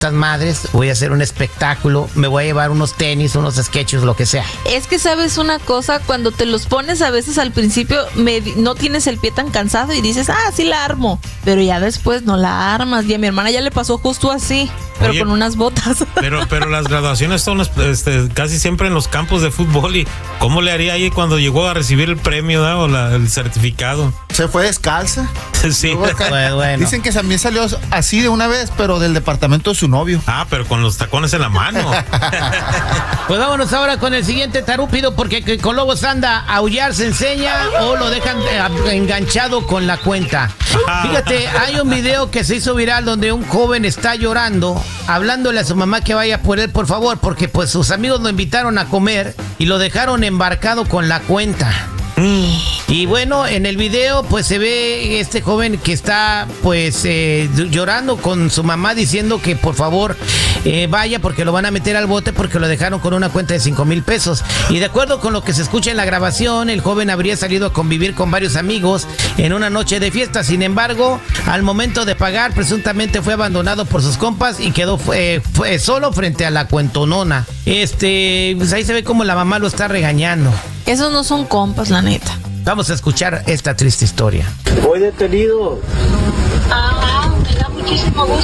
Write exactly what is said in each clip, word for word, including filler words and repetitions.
estas madres, voy a hacer un espectáculo, me voy a llevar unos tenis, unos sketches, lo que sea. Es que sabes una cosa, cuando te los pones a veces al principio me, no tienes el pie tan cansado y dices, ah, sí la armo, pero ya después no la armas. Y a mi hermana ya le pasó justo así, pero Oye, con unas botas. Pero, pero las graduaciones son este, casi siempre en los campos de fútbol. ¿Y cómo le haría ahí cuando llegó a recibir el premio, ¿no? o la, el certificado? ¿Se fue descalza? Sí. Bueno, bueno. Dicen que también salió así de una vez, pero del departamento de su novio. Ah, pero con los tacones en la mano. Pues vámonos ahora con el siguiente tarúpido, porque con lobos anda, aullar se enseña o lo dejan enganchado con la cuenta. Fíjate, hay un video que se hizo viral donde un joven está llorando, hablándole a su mamá que vaya por él, por favor, porque pues sus amigos lo invitaron a comer y lo dejaron embarcado con la cuenta. Y bueno, en el video pues se ve este joven que está pues eh, llorando con su mamá diciendo que por favor eh, vaya porque lo van a meter al bote porque lo dejaron con una cuenta de cinco mil pesos. Y de acuerdo con lo que se escucha en la grabación, el joven habría salido a convivir con varios amigos en una noche de fiesta. Sin embargo, al momento de pagar, presuntamente fue abandonado por sus compas y quedó eh, fue solo frente a la cuentonona. Este, pues ahí se ve como la mamá lo está regañando. Esos no son compas, la neta. Vamos a escuchar esta triste historia. Voy detenido. Ajá, me da muchísimo gusto.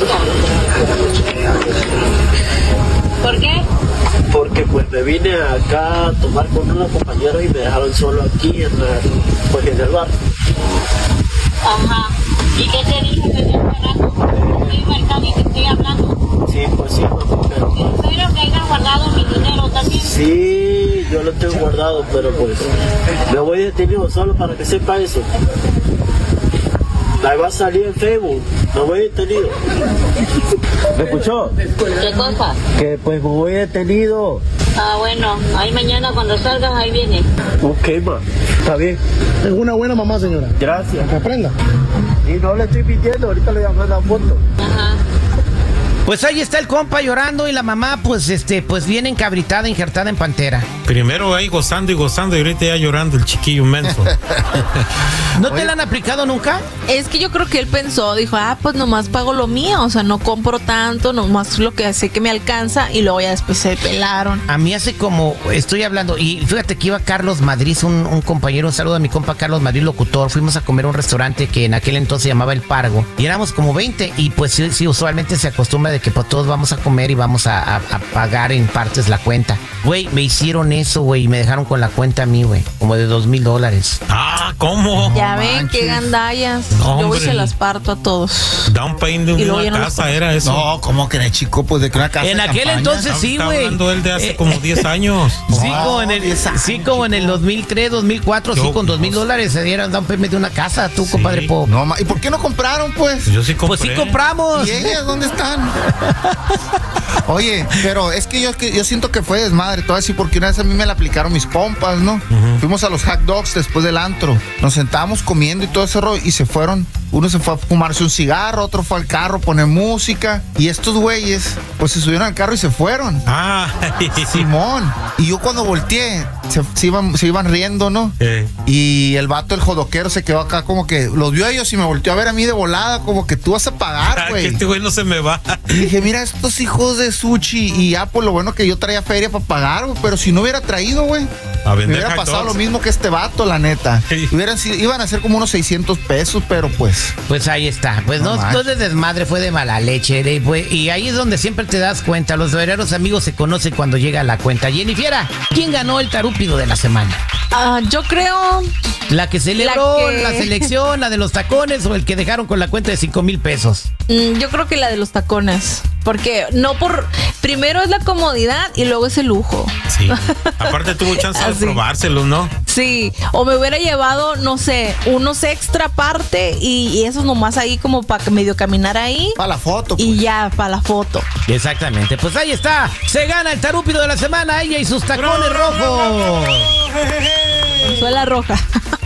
¿Por qué? Porque pues me vine acá a tomar con unos compañeros y me dejaron solo aquí en, la, pues, en el bar. Ajá. ¿Y qué te dije que estoy hablando? Estoy marcado y te estoy hablando. Sí, pues sí, pues, pero... Espero que hayas guardado mi dinero también. Sí, yo lo tengo guardado, pero pues me voy detenido solo para que sepa eso. Ahí va a salir en Facebook, me voy detenido. ¿Me escuchó? ¿Qué cosa? Que pues me voy detenido. Ah, bueno, ahí mañana cuando salgas, ahí viene. Ok, ma, está bien. Es una buena mamá, señora. Gracias. Que aprenda. Y no le estoy pidiendo, ahorita le voy a mandar la foto. Ajá. Pues ahí está el compa llorando y la mamá pues este pues bien encabritada, injertada en pantera. Primero ahí gozando y gozando y ahorita ya llorando el chiquillo menso. ¿No te la han aplicado nunca? Es que yo creo que él pensó, dijo, ah, pues nomás pago lo mío, o sea, no compro tanto, nomás lo que sé que me alcanza y luego ya después se pelaron. A mí hace como, estoy hablando, y fíjate que iba Carlos Madrid, un, un compañero, un saludo a mi compa Carlos Madrid, locutor, fuimos a comer a un restaurante que en aquel entonces se llamaba El Pargo, y éramos como veinte, y pues sí, sí usualmente se acostumbra de que pues todos vamos a comer y vamos a, a, a pagar en partes la cuenta. Güey, me hicieron eso, güey, y me dejaron con la cuenta a mí, güey, como de dos mil dólares. Ah, ¿cómo? Ya no ven, manches. Qué gandallas. No, yo voy y se las parto a todos. Down payment de una casa era eso. No, ¿cómo que chico? Pues de que una casa en aquel campaña. Entonces sí, güey. Está hablando él de hace eh, como diez años. Sí, oh, como en el, años, sí, como en el dos mil tres, dos mil cuatro, yo, sí, con dos mil dólares se dieron down payment de una casa, tú, sí. compadre Pop. No, ¿y por qué no compraron, pues? Yo sí compré. Pues sí compramos. ¿Y ellas dónde están? Oye, pero es que yo, que yo siento que fue desmadre, todo así, porque una vez a mí me la aplicaron mis compas, ¿no? Uh-huh. Fuimos a los hot dogs después del antro, nos sentábamos comiendo y todo ese rollo, y se fueron, uno se fue a fumarse un cigarro, otro fue al carro a poner música, y estos güeyes, pues se subieron al carro y se fueron. Ah, Simón. Y yo cuando volteé, se, se, iban, se iban riendo, ¿no? Eh. Y el vato, el jodoquero, se quedó acá como que, los vio a ellos y me volteó a ver a mí de volada, como que tú vas a pagar, güey. Que este güey no se me va. Y dije, mira, estos hijos de Sushi, y ya, pues lo bueno que yo traía feria para pagar, güey, pero si no hubiera traído, güey, me hubiera pasado lo mismo que este vato, la neta. Sí. Hubieran, iban a ser como unos seiscientos pesos, pero pues... Pues ahí está, pues no, no, no de desmadre, fue de mala leche, ¿eh? Pues, y ahí es donde siempre te das cuenta, los verdaderos amigos se conocen cuando llega la cuenta. Jennifer, ¿quién ganó el tarúpido de la semana? Uh, yo creo... ¿La que celebró la, que... la selección, la de los tacones o el que dejaron con la cuenta de cinco mil pesos? Mm, yo creo que la de los tacones. Porque no por... Primero es la comodidad y luego es el lujo. Sí. Aparte tuvo chance de probárselos, ¿no? Sí. O me hubiera llevado, no sé, unos extra aparte y, y esos nomás ahí como para medio caminar ahí. Para la foto. Pues. Y ya, para la foto. Exactamente. Pues ahí está. Se gana el tarúpido de la semana, ella y sus tacones rojos. Suela roja.